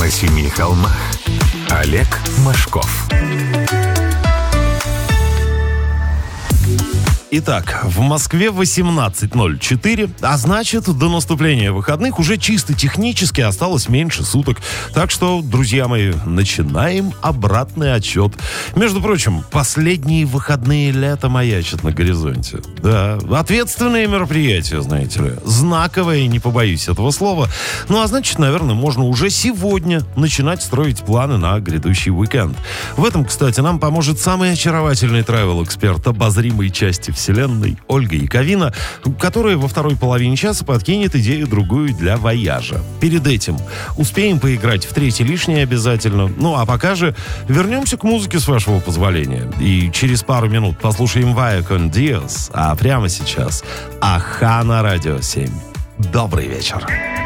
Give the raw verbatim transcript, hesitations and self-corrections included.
На семи холмах. Олег Машков. Итак, в Москве восемнадцать ноль четыре, а значит, до наступления выходных уже чисто технически осталось меньше суток. Так что, друзья мои, начинаем обратный отсчет. Между прочим, последние выходные лета маячат на горизонте. Да, ответственные мероприятия, знаете ли. Знаковые, не побоюсь этого слова. Ну, а значит, наверное, можно уже сегодня начинать строить планы на грядущий уикенд. В этом, кстати, нам поможет самый очаровательный travel-эксперт обозримой части вселенной Ольга Яковина, которая во второй половине часа подкинет идею другую для вояжа. Перед этим успеем поиграть в третий лишний обязательно. Ну а пока же вернемся к музыке, с вашего позволения. И через пару минут послушаем Vaya con Dios. А прямо сейчас Аха на Радио семь. Добрый вечер.